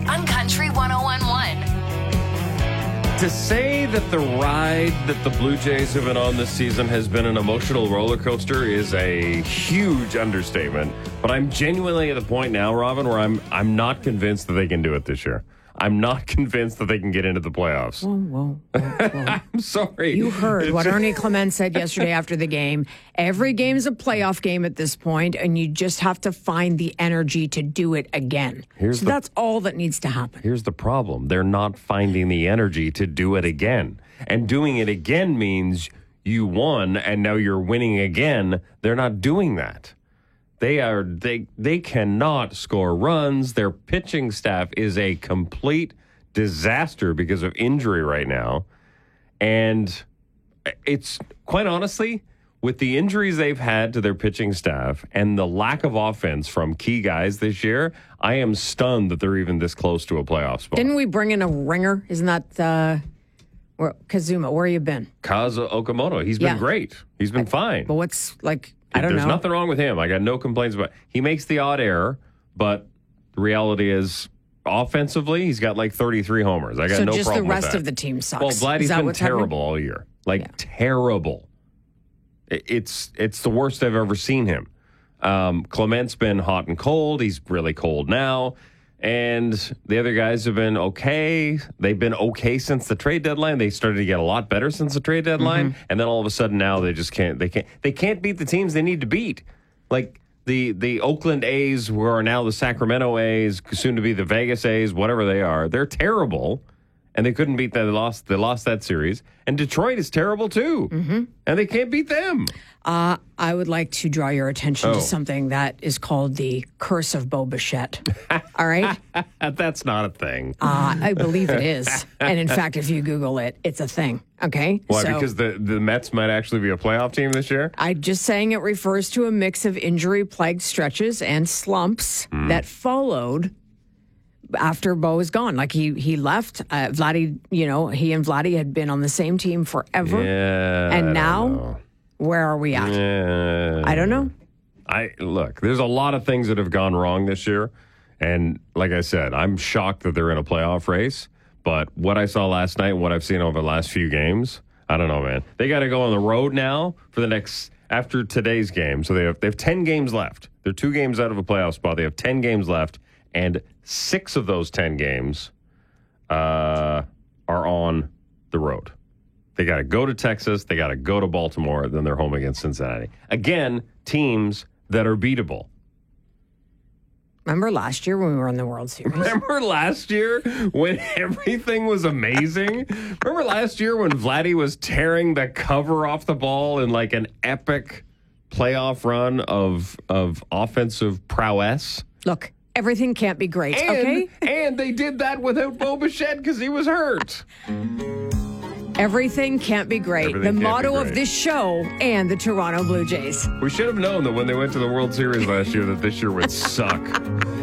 on Country 101.1. To say that the ride that the Blue Jays have been on this season has been an emotional roller coaster is a huge understatement. But I'm genuinely at the point now, Robin, where I'm not convinced that they can do it this year. I'm not convinced that they can get into the playoffs. Whoa. I'm sorry. You heard what Ernie Clement said yesterday after the game. Every game's a playoff game at this point, and you just have to find the energy to do it again. That's all that needs to happen. Here's the problem. They're not finding the energy to do it again. And doing it again means you won, and now you're winning again. They're not doing that. They cannot score runs. Their pitching staff is a complete disaster because of injury right now. And it's quite honestly, with the injuries they've had to their pitching staff and the lack of offense from key guys this year, I am stunned that they're even this close to a playoff spot. Didn't we bring in a ringer? Isn't that Kazuma? Where you been? Kazu Okamoto. He's been great. He's been fine. But what's I don't know. There's nothing wrong with him. I got no complaints about it. He makes the odd error, but the reality is offensively, he's got like 33 homers. I got no problem with that. So just the rest of the team sucks. Well, Vladdy's been terrible all year. Terrible. It's the worst I've ever seen him. Clement's been hot and cold. He's really cold now. And the other guys have been okay. They've been okay since the trade deadline. They started to get a lot better since the trade deadline. Mm-hmm. And then all of a sudden now they just can't. They can't beat the teams they need to beat. Like the Oakland A's, who are now the Sacramento A's, soon to be the Vegas A's, whatever they are. They're terrible, and they couldn't beat them. They lost that series. And Detroit is terrible too, and they can't beat them. I would like to draw your attention to something that is called the curse of Bo Bichette. All right? That's not a thing. I believe it is. And in fact, if you Google it, it's a thing. Okay? Why? Because the Mets might actually be a playoff team this year? I'm just saying it refers to a mix of injury-plagued stretches and slumps that followed after Bo is gone. Like he left. Vladdy, he and Vladdy had been on the same team forever. Yeah. And now, where are we at? Yeah. I don't know. Look, there's a lot of things that have gone wrong this year. And like I said, I'm shocked that they're in a playoff race. But what I saw last night and what I've seen over the last few games, I don't know, man. They got to go on the road now after today's game. So they have 10 games left. They're 2 games out of a playoff spot. They have 10 games left. And 6 of those 10 games are on the road. They got to go to Texas. They got to go to Baltimore. Then they're home against Cincinnati. Again, teams that are beatable. Remember last year when we were in the World Series? Remember last year when everything was amazing? Remember last year when Vladdy was tearing the cover off the ball in like an epic playoff run of offensive prowess? Look, everything can't be great, okay? And they did that without Bo Bichette because he was hurt. Everything can't be great. The motto of this show and the Toronto Blue Jays. We should have known that when they went to the World Series last year that this year would suck.